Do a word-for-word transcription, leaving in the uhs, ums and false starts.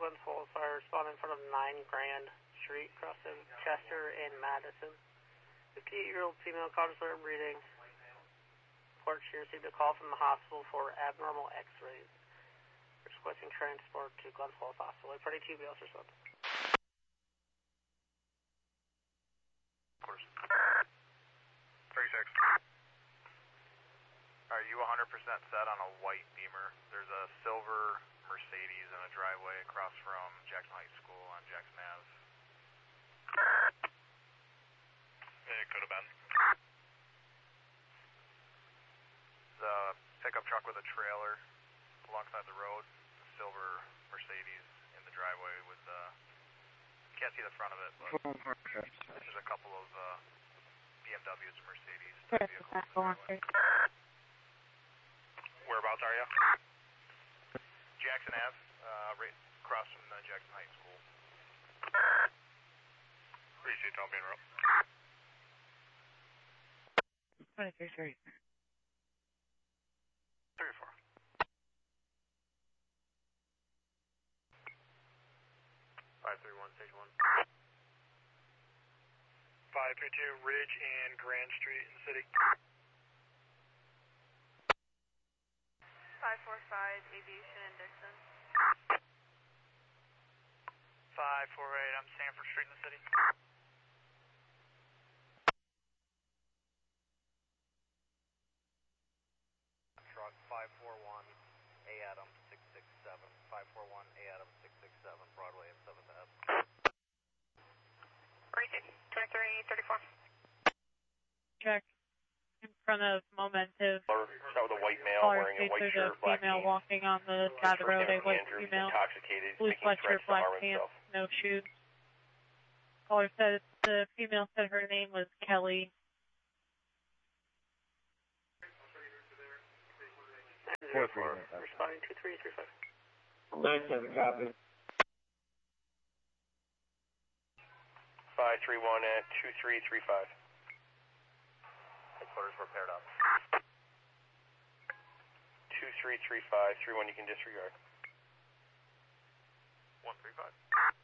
Glens Falls Fire, spawned in front of nine Grand Street, crossing Chester and Madison. fifty-eight-year-old female consular breathing. Report she received a call from the hospital for abnormal x-rays. Requesting transport to Glens Falls Hospital. Reporting to you, Bill or something. thirty-six. Are you one hundred percent set on a white Beamer? There's a silver Mercedes in a driveway across from Jackson High School on Jackson Avenue. It could have been. The pickup truck with a trailer alongside the road, the silver Mercedes in the driveway with the, uh, can't see the front of it, but there's a couple of uh, B M Ws and Mercedes vehicles. Whereabouts are you? Jackson Ave, uh, right across from the Jackson High School. Appreciate you, don't be interrupt. twenty-three, three. Three or four. Five three one, station one. Five three two, Ridge and Grand Street in the city. Five four five, Aviation in Dixon. Five four eight, I'm Sanford Street in the city. Truck five four one, A Adam six six seven. Five four one, A Adam six six seven, Broadway and seventh Avenue. twenty-three thirty-four. Check. In front of Momentive. Start with a white male Caller wearing a states white there's shirt, a black female jeans. walking on the side of the road, a white Andrew, female, intoxicated, blue making sweatshirt, threats to black harm pants, himself. no shoes. Caller said the female said her name was Kelly. Zero four, responding two three three five. nine seven, copy. five three one at two three three five. Headquarters were paired up. two three three five, three one you can disregard. one three five.